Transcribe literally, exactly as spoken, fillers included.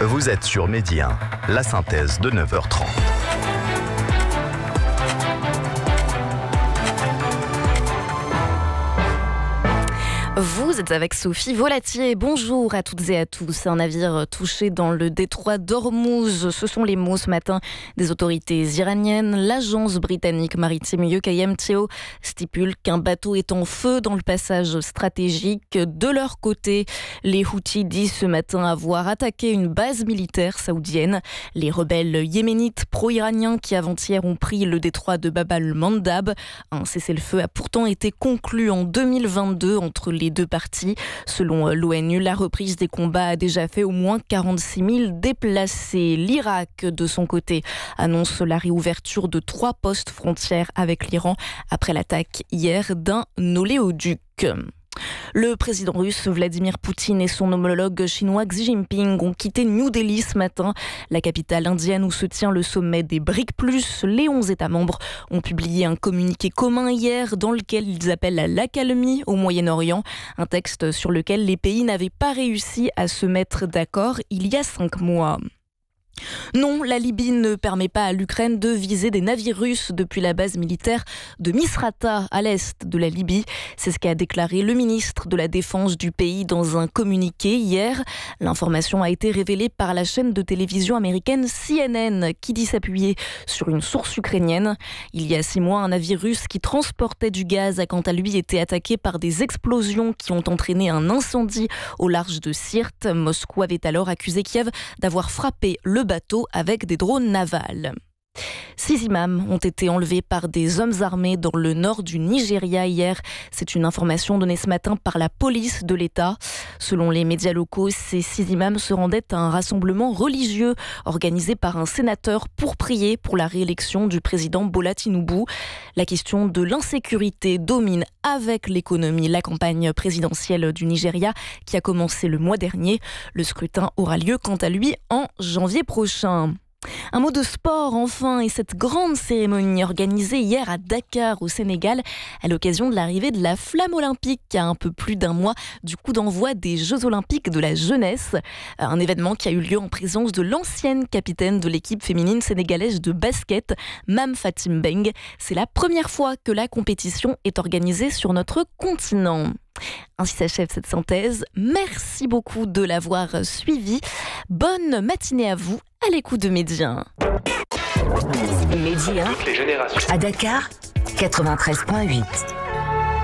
Vous êtes sur Midi un, la synthèse de neuf heures trente. Vous êtes avec Sophie Volatier. Bonjour à toutes et à tous. Un navire touché dans le détroit d'Ormuz. Ce sont les mots ce matin des autorités iraniennes. L'agence britannique maritime U K M T O stipule qu'un bateau est en feu dans le passage stratégique. De leur côté, les Houthis disent ce matin avoir attaqué une base militaire saoudienne. Les rebelles yéménites pro-iraniens qui avant-hier ont pris le détroit de Bab al-Mandab. Un cessez-le-feu a pourtant été conclu en deux mille vingt-deux entre les deux parties. Selon l'ONU, la reprise des combats a déjà fait au moins quarante-six mille déplacés. L'Irak, de son côté, annonce la réouverture de trois postes frontières avec l'Iran après l'attaque hier d'un oléoduc. Le président russe Vladimir Poutine et son homologue chinois Xi Jinping ont quitté New Delhi ce matin, la capitale indienne où se tient le sommet des BRICS plus. Les onze États membres ont publié un communiqué commun hier dans lequel ils appellent à l'accalmie au Moyen-Orient, un texte sur lequel les pays n'avaient pas réussi à se mettre d'accord il y a cinq mois. Non, la Libye ne permet pas à l'Ukraine de viser des navires russes depuis la base militaire de Misrata à l'est de la Libye. C'est ce qu'a déclaré le ministre de la Défense du pays dans un communiqué hier. L'information a été révélée par la chaîne de télévision américaine C N N qui dit s'appuyer sur une source ukrainienne. Il y a six mois, un navire russe qui transportait du gaz a quant à lui été attaqué par des explosions qui ont entraîné un incendie au large de Syrte. Moscou avait alors accusé Kiev d'avoir frappé le bateau avec des drones navals. Six imams ont été enlevés par des hommes armés dans le nord du Nigeria hier. C'est une information donnée ce matin par la police de l'État. Selon les médias locaux, ces six imams se rendaient à un rassemblement religieux organisé par un sénateur pour prier pour la réélection du président Bola Tinubu. La question de l'insécurité domine avec l'économie la campagne présidentielle du Nigeria qui a commencé le mois dernier. Le scrutin aura lieu quant à lui en janvier prochain. Un mot de sport enfin, et cette grande cérémonie organisée hier à Dakar au Sénégal à l'occasion de l'arrivée de la flamme olympique à un peu plus d'un mois du coup d'envoi des Jeux olympiques de la jeunesse. Un événement qui a eu lieu en présence de l'ancienne capitaine de l'équipe féminine sénégalaise de basket, Mame Fatim Beng. C'est la première fois que la compétition est organisée sur notre continent. Ainsi s'achève cette synthèse. Merci beaucoup de l'avoir suivi. Bonne matinée à vous à l'écoute de Midi un. Midi un à Dakar, quatre-vingt-treize virgule huit.